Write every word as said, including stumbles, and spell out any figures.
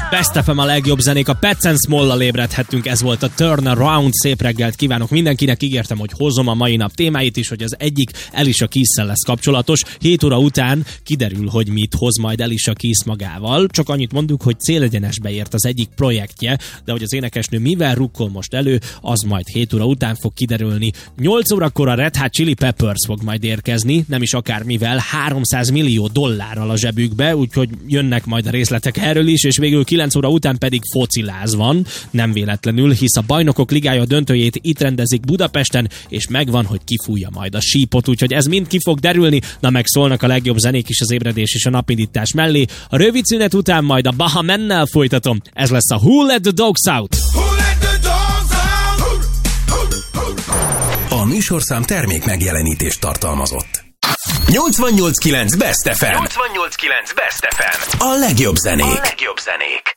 Best ef em a legjobb zenék, a Pets and Small-lal ébredhettünk, ez volt a Turnaround. Szép reggelt kívánok mindenkinek, ígértem, hogy hozom a mai nap témáit is, hogy az egyik Alicia Keys-szel lesz kapcsolatos. hét óra után kiderül, hogy mit hoz majd Alicia Keys magával. Csak annyit mondjuk, hogy célegyenesbe ért az egyik projektje, de hogy az énekesnő mivel rukkol most elő, az majd hét óra után fog kiderülni. nyolc órakor a Red Hot Chili Peppers fog majd érkezni, nem is akármivel, háromszáz millió dollárral a zsebükbe, úgyhogy jönnek majd a részletek erről is, és végül kilenc óra után pedig fociláz van, nem véletlenül, hisz a Bajnokok Ligája döntőjét itt rendezik Budapesten, és megvan, hogy kifújja majd a sípot, úgyhogy ez mind ki fog derülni, na meg szólnak a legjobb zenék is az ébredés és a napindítás mellé. A rövid szünet után majd a Baha Mennel folytatom, ez lesz a Who Let the Dogs Out? A műsorszám termék megjelenítést tartalmazott. nyolcvannyolc kilenc Best ef em. nyolcvannyolc kilenc Best ef em. A legjobb zenék. A legjobb zenék.